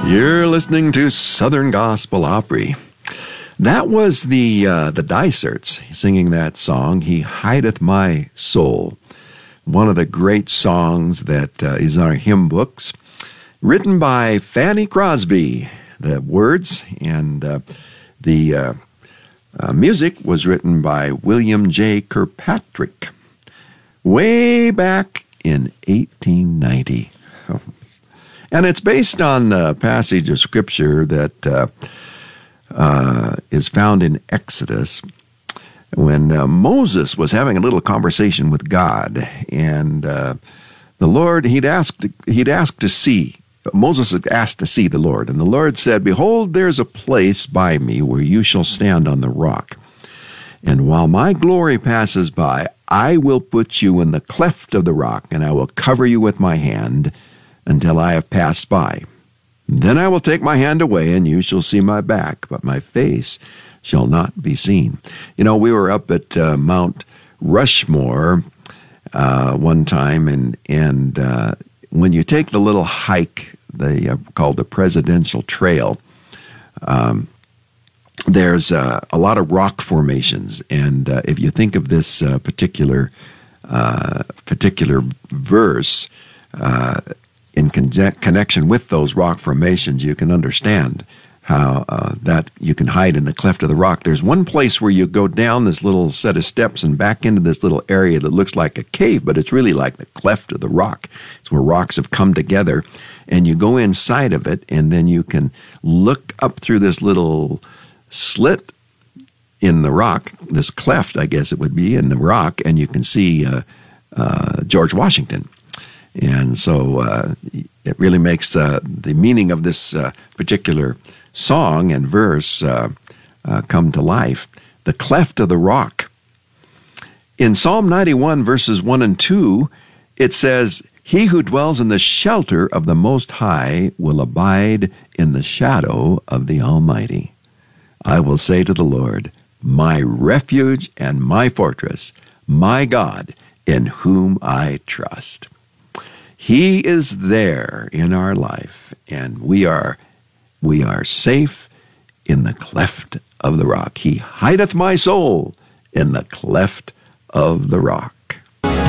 You're listening to Southern Gospel Opry. That was the Dyserts singing that song, He Hideth My Soul. One of the great songs that is in our hymn books, written by Fanny Crosby. The words and the music was written by William J. Kirkpatrick way back in 1890. And it's based on a passage of Scripture that is found in Exodus when Moses was having a little conversation with God, and the Lord, Moses had asked to see the Lord, and the Lord said, "Behold, there's a place by me where you shall stand on the rock. And while my glory passes by, I will put you in the cleft of the rock, and I will cover you with my hand until I have passed by. Then I will take my hand away, and you shall see my back, but my face shall not be seen." You know, we were up at Mount Rushmore one time, and when you take the little hike, called the Presidential Trail, there's a lot of rock formations, and if you think of this particular verse in connection with those rock formations, you can understand how that you can hide in the cleft of the rock. There's one place where you go down this little set of steps and back into this little area that looks like a cave, but it's really like the cleft of the rock. It's where rocks have come together, and you go inside of it, and then you can look up through this little slit in the rock, this cleft, I guess it would be, in the rock, and you can see George Washington. And so it really makes the meaning of this particular song and verse come to life. The cleft of the rock. In Psalm 91, verses 1 and 2, it says, "He who dwells in the shelter of the Most High will abide in the shadow of the Almighty. I will say to the Lord, my refuge and my fortress, my God, in whom I trust." He is there in our life, and we are safe in the cleft of the rock. He hideth my soul in the cleft of the rock.